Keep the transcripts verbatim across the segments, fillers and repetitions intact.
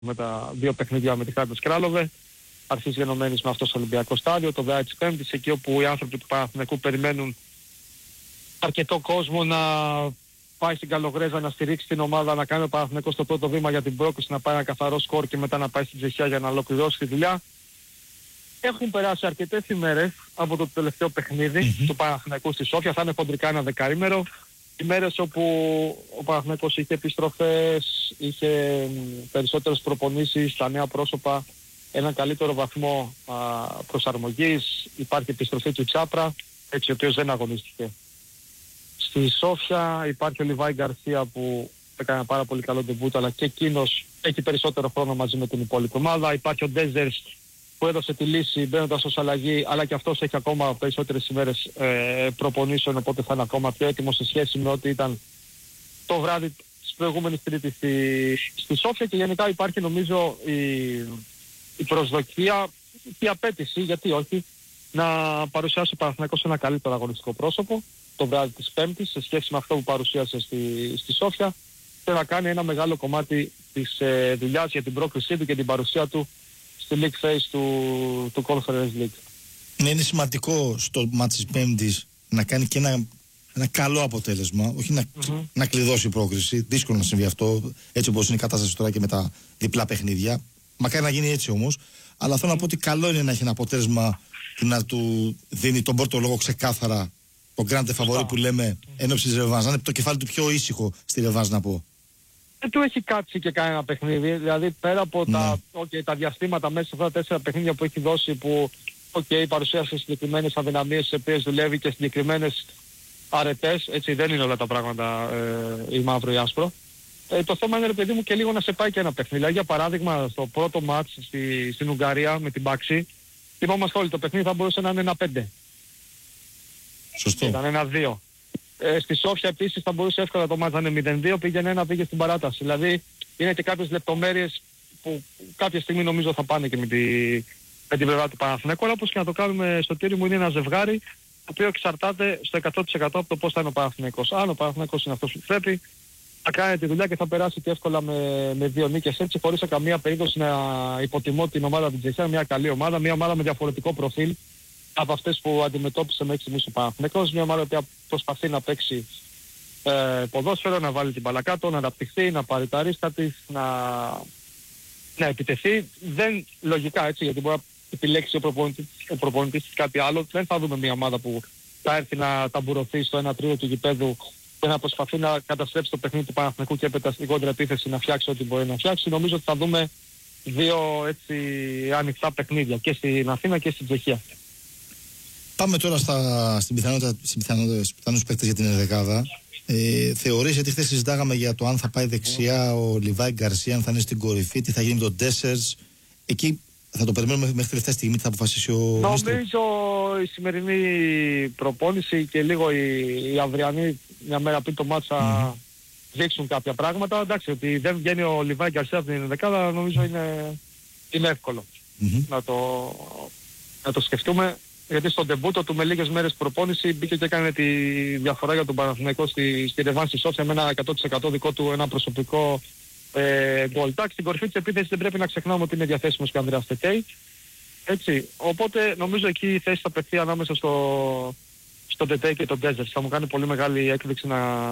με τα δύο παιχνίδια με τη Χάρτας Κράλοβε. Αρχής γενομένης με αυτό στο Ολυμπιακό στάδιο, το ΔΕΑ της Πέμπτης, εκεί όπου οι άνθρωποι του Παναθηναϊκού περιμένουν αρκετό κόσμο να πάει στην Καλογρέζα, να στηρίξει την ομάδα, να κάνει ο Παναθηναϊκός το πρώτο βήμα για την πρόκριση, να πάει ένα καθαρό σκορ και μετά να πάει στην Τσεχία για να ολοκληρώσει τη δουλειά. Έχουν περάσει αρκετές ημέρες από το τελευταίο παιχνίδι mm-hmm. του Παναθηναϊκού στη Σόφια, θα είναι χοντρικά ένα δεκαήμερο. Ημέρες όπου ο Παναθηναϊκός είχε επιστροφές, είχε περισσότερες προπονήσεις, τα νέα πρόσωπα, έναν καλύτερο βαθμό α, προσαρμογής, υπάρχει επιστροφή του Τσάπρα, έτσι ο οποίος δεν αγωνίστηκε. Στη Σόφια υπάρχει ο Λιβάη Γκαρσία που έκανε πάρα πολύ καλό ντεμπούτ, αλλά και εκείνος έχει περισσότερο χρόνο μαζί με την υπόλοιπη ομάδα. Υπάρχει ο Ντέζερς που έδωσε τη λύση μπαίνοντας ως αλλαγή, αλλά και αυτός έχει ακόμα περισσότερες ημέρες ε, προπονήσεων, οπότε θα είναι ακόμα πιο έτοιμος σε σχέση με ό,τι ήταν το βράδυ της προηγούμενης Τρίτης στη, στη Σόφια. Και γενικά υπάρχει νομίζω η, η προσδοκία και η απέτηση, γιατί όχι, να παρουσιάσει ο Παναθηναϊκός ένα καλύτερο αγωνιστικό πρόσωπο το βράδυ της Πέμπτης σε σχέση με αυτό που παρουσίασε στη, στη Σόφια και να κάνει ένα μεγάλο κομμάτι της ε, δουλειάς για την πρόκρισή του και την παρουσία του στη League Phase του, του Conference League. Ναι, είναι σημαντικό στο μάτς της Πέμπτης να κάνει και ένα, ένα καλό αποτέλεσμα, όχι να, mm-hmm. να κλειδώσει η πρόκριση. Δύσκολο να συμβεί αυτό, έτσι όπως είναι η κατάσταση τώρα και με τα διπλά παιχνίδια. Μακάρι να γίνει έτσι όμως. Αλλά θέλω mm-hmm. να πω ότι καλό είναι να έχει ένα αποτέλεσμα που να του δίνει τον πρώτο λόγο ξεκάθαρα, τον grande favori που λέμε ενόψει της ρεβάνς. Να είναι το κεφάλι του πιο ήσυχο στη ρεβάνς, να πω. Δεν του έχει κάτσει και κανένα παιχνίδι, δηλαδή πέρα από ναι. τα, okay, τα διαστήματα μέσα σε αυτά τα τέσσερα παιχνίδια που έχει δώσει, που okay, παρουσίασε συγκεκριμένες αδυναμίες στις οποίες δουλεύει και συγκεκριμένες αρετές, έτσι δεν είναι όλα τα πράγματα ε, η μαύρο ή άσπρο. Ε, το θέμα είναι, ρε παιδί μου, και λίγο να σε πάει και ένα παιχνίδι. Δηλαδή, για παράδειγμα, στο πρώτο μάτς στη, στην Ουγγαρία με την Πάξη, θυμόμαστε όλοι, το παιχνίδι θα μπορούσε να είναι ένα πέντε. Σωστό. Ήταν ένα δύο. Ε, στη Σόφια επίσης θα μπορούσε εύκολα το μάτς να είναι μηδέν δύο, πήγαινε ένα, πήγε στην παράταση. Δηλαδή είναι και κάποιες λεπτομέρειες που κάποια στιγμή νομίζω θα πάνε και με, τη, με την πλευρά του Παναθηναϊκού. Αλλά όπως και να το κάνουμε, Σωτήρη μου, είναι ένα ζευγάρι το οποίο εξαρτάται στο εκατό τοις εκατό από το πώς θα είναι ο Παναθηναϊκός. Αν ο Παναθηναϊκός είναι αυτός που πρέπει, θα κάνει τη δουλειά και θα περάσει και εύκολα με, με δύο νίκες, έτσι, χωρίς σε καμία περίπτωση να υποτιμώ την ομάδα της Τσεχίας, μια καλή ομάδα, μια ομάδα με διαφορετικό προφίλ από αυτές που αντιμετώπισε μέχρι στιγμής ο Παναθηναϊκός, μια ομάδα που προσπαθεί να παίξει ε, ποδόσφαιρο, να βάλει την μπάλα κάτω, να αναπτυχθεί, να πάρει τα ρίσκα της, να, να επιτεθεί. Δεν λογικά, έτσι, γιατί μπορεί να επιλέξει ο προπονητής, ο προπονητής κάτι άλλο. Δεν θα δούμε μια ομάδα που θα έρθει να ταμπουρωθεί στο ένα τρίτο του γηπέδου και να προσπαθεί να καταστρέψει το παιχνίδι του Παναθηναϊκού και έπειτα στην κόντρα επίθεση να φτιάξει ό,τι μπορεί να φτιάξει. Νομίζω ότι θα δούμε δύο έτσι ανοιχτά παιχνίδια και στην Αθήνα και στην Τσεχία. Πάμε τώρα στα, στην πιθανότητα, στην πιθανότητα, στους πιθανούς παίκτες για την ενδεκάδα. Ε, θεωρείς, γιατί χθες συζητάγαμε για το αν θα πάει δεξιά ο Λιβάη Γκαρσία, αν θα είναι στην κορυφή, τι θα γίνει με τον Ντέσσερς. Εκεί θα το περιμένουμε μέχρι τελευταία στιγμή, τι θα αποφασίσει ο Νίστρο. Νομίζω η σημερινή προπόνηση και λίγο η, η αυριανή, μια μέρα πριν το μάτς, θα mm-hmm. δείξουν κάποια πράγματα. Εντάξει, ότι δεν βγαίνει ο Λιβάη Γκαρσία από την ενδεκάδα, νομίζω είναι, είναι εύκολο mm-hmm. να, το, να το σκεφτούμε. Γιατί στον τεμπούτο του με λίγες μέρες προπόνηση μπήκε και έκανε τη διαφορά για τον Παναθηναϊκό στη, στη ρεβάνς στη Σόφια με ένα εκατό τοις εκατό δικό του, ένα προσωπικό γκολ. Ε, στην κορυφή της επίθεσης δεν πρέπει να ξεχνάμε ότι είναι διαθέσιμος και ο Ανδρέας Τεκέι. Έτσι, οπότε νομίζω εκεί η θέση θα παιχθεί ανάμεσα στο, στον Τεκέι και τον Ντέζερς. Θα μου κάνει πολύ μεγάλη έκπληξη να,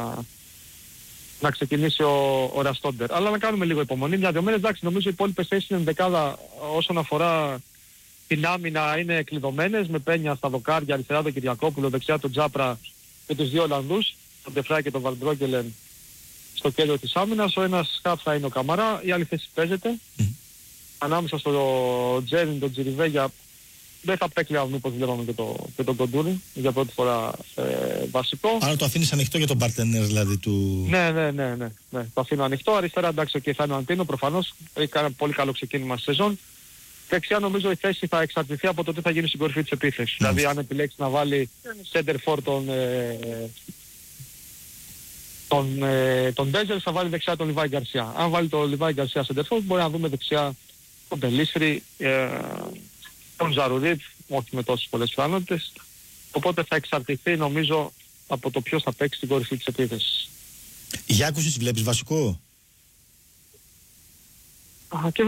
να ξεκινήσει ο, ο Ραστόντερ. Αλλά να κάνουμε λίγο υπομονή. Μια-δυο μέρες, εντάξει, νομίζω οι υπόλοιπες θέσεις στην ενδεκάδα όσον αφορά την άμυνα είναι κλειδωμένες, με Πένια στα δοκάρια, αριστερά τον Κυριακόπουλο, δεξιά τον Τζάπρα και τους δύο Ολλανδούς, τον Τεφρά και τον Βαλντρόγκελεν στο κέντρο της άμυνας. Ο ένας σκάφ θα είναι ο Καμαρά, η άλλη θέση παίζεται. Mm. Ανάμεσα στο Τζέριν, τον Τζιριβέγια, δεν θα παίξει λίγο μήπως βλέπαμε και, το, και τον Κοντούρι για πρώτη φορά ε, βασικό. Άρα το αφήνεις ανοιχτό για τον παρτενέρ δηλαδή του... Ναι, ναι, ναι, ναι, ναι, το αφήνω ανοιχτό. Αριστερά εντάξει, ο Κεφάνο Αντίνο προφανώς, έχει κάνει πολύ καλό ξεκίνημα στη σεζόν. Δεξιά νομίζω η θέση θα εξαρτηθεί από το τι θα γίνει στην κορυφή της επίθεσης. Mm. Δηλαδή αν επιλέξει να βάλει center for τον, ε, τον, ε, τον Ντέζερ, θα βάλει δεξιά τον Λιβάη Γκαρσία. Αν βάλει τον Λιβάη Γκαρσία center for, μπορεί να δούμε δεξιά τον Πελίσφρη, ε, τον Ζαρουδίτ, όχι με τόσες πολλές πιθανότητες. Οπότε θα εξαρτηθεί νομίζω από το ποιος θα παίξει στην κορυφή της επίθεσης. Γιάκουσιτς βλέπεις βασικό? Α, και